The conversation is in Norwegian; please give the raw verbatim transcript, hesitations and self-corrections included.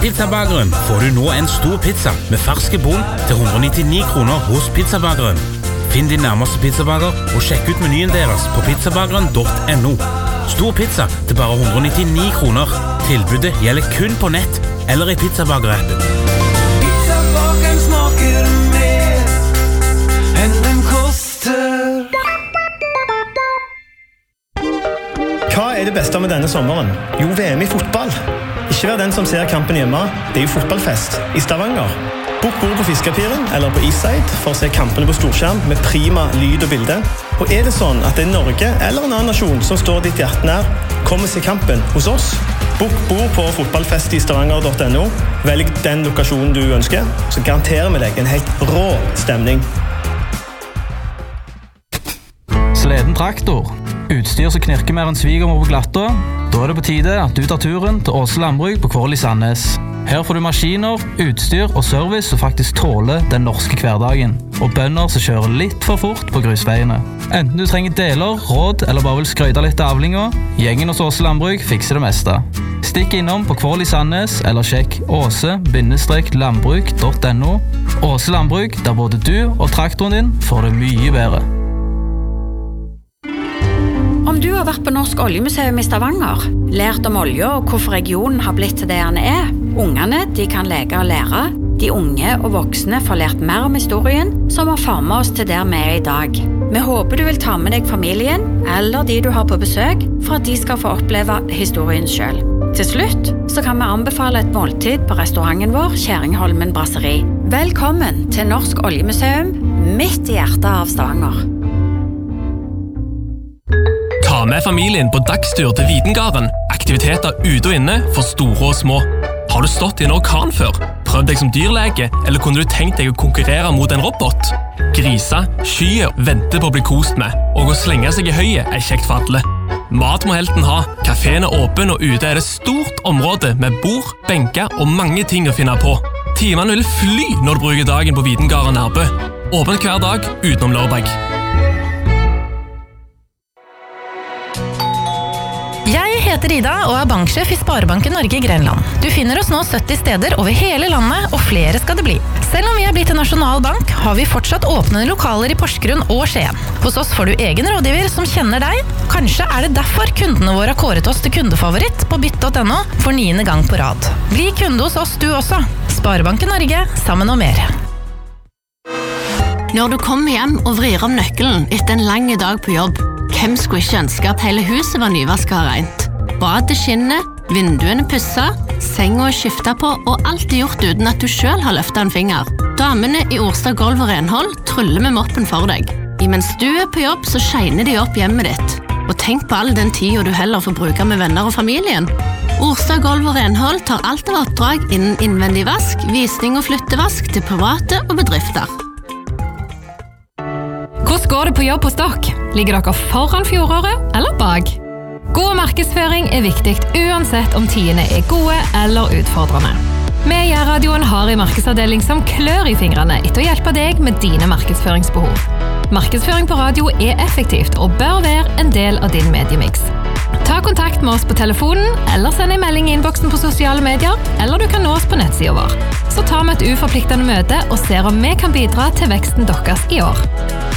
Pizzabageren får du nå en stor pizza med ferske bonn til one hundred ninety-nine kroner hos Pizzabageren. Finn din nærmeste pizzabager og sjekk ut menyen deres på pizzabageren punktum no. Stor pizza til bare one hundred ninety-nine kroner. Tilbudet gjelder kun på nett eller i Pizzabagerappen. Pizzabageren smaker mer enn den koster. Hva er det beste med denne sommeren? Jo, V M i fotball. Ikke vær den som ser kampen hjemme. Det er jo fotballfest i Stavanger. Bok bord på Fiskepiren eller på Eastside for å se kampene på storskjerm med prima lyd og bilde. Og er det sånn at det er Norge eller en annen nasjon som står ditt hjerte nær, kom og se kampen hos oss. Bok bord på fotballfest i stavanger punktum no. Velg den lokasjonen du ønsker, så garanterer vi deg en helt rå stemning. Sleden traktor. Utstyr som knirker mer enn svigermor på glatta. Da er det på tide at du tar turen til Åse Landbruk på Kål i Sandnes. Her får du maskiner, utstyr og service som faktisk tåler den norske hverdagen. Og bønder som kjører litt for fort på grusveiene. Enten du trenger deler, råd eller bare vil skrøyte litt av avlinga, gjengen hos Åse Landbruk fikser det meste. Stikk innom på Kål i Sandnes eller sjekk åse landbruk punktum no. Åse Landbruk, der både du og traktoren din får det mye bedre. Om du har vært på Norsk Oljemuseum i Stavanger, lært om olje og hvorfor regionen har blitt til det den er, ungene de kan leke og lære, de unge og voksne får lært mer om historien som har formet oss til der vi er i dag. Vi håper du vil ta med deg familien eller de du har på besøk for at de skal få oppleve historien selv. Til slutt så kan vi anbefale et måltid på restauranten vår Kjæringholmen Brasseri. Velkommen til Norsk Oljemuseum, midt i hjertet av Stavanger. Ta med familien på dagstur til Videngarden. Aktiviteter ute og inne for store og små. Har du stått i en orkan før? Prøv deg som dyrlege, eller kunne du tenkt deg å konkurrere mot en robot? Grisa, skyer, venter på å bli kost med, og å slenge seg i høyet er kjekt for alle. Mat må helten ha. Kaféen er åpen, og ute er det stort område med bord, benker og mange ting å finne på. Timene vil fly når du bruker dagen på Videngarden Nærbø. Åpent hver dag utenom lørdag. Jeg heter Ida og er banksjef i Sparebanken Norge i Grenland. Du finner oss nå sytti steder over hele landet, og flere skal det bli. Selv om vi er blitt en nasjonal bank, har vi fortsatt åpne lokaler i Porsgrunn og Skien. Hos oss får du egen rådgiver som kjenner deg. Kanskje er det derfor kundene våre har kåret oss til kundefavoritt på bytt punktum no for niende gang på rad. Bli kunde hos oss du også. Sparebanken Norge, sammen og mer. Når du kommer hjem og vrir om nøkkelen etter en lang dag på jobb, hvem skulle ikke ønske at hele huset var nyvasket og rent? Badet skinner, vinduene pusset, senga er skiftet på, og alt er gjort uten at du selv har løftet en finger. Damene i Orstad Golv og Renhold tryller med moppen for deg. Imens du er på jobb, så skiner de opp hjemmet ditt. Og tenk på all den tiden du heller får bruke med venner og familien. Orstad Golv og Renhold tar alt av oppdrag innen innvendig vask, visning og flyttevask til private og bedrifter. Hvordan går det på jobb hos dere? Ligger dere foran fjoråret eller bak? God markedsføring er viktig uansett om tidene er gode eller utfordrende. Vi i radioen har en markedsavdeling som klør i fingrene etter å hjelpe deg med dine markedsføringsbehov. Markedsføring på radio er effektivt og bør være en del av din mediemix. Ta kontakt med oss på telefonen, eller send en melding i innboksen på sosiale medier, eller du kan nå oss på nettsiden vår. Så tar vi et uforpliktende møte og ser om vi kan bidra til veksten deres i år.